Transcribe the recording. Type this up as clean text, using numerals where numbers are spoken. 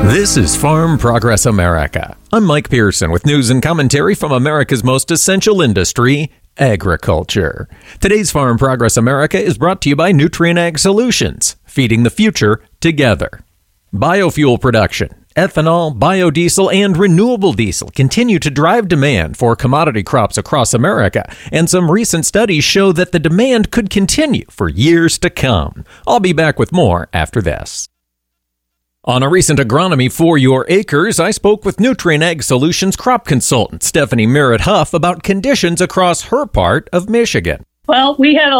This is Farm Progress America. I'm Mike Pearson with news and commentary from America's most essential industry, agriculture. Today's Farm Progress America is brought to you by Nutrien Ag Solutions, feeding the future together. Biofuel production, ethanol, biodiesel, and renewable diesel continue to drive demand for commodity crops across America, and some recent studies show that the demand could continue for years to come. I'll be back with more after this. On a recent Agronomy for Your Acres, I spoke with Nutrien Ag Solutions crop consultant Stephanie Merritt Huff about conditions across her part of Michigan. Well, we had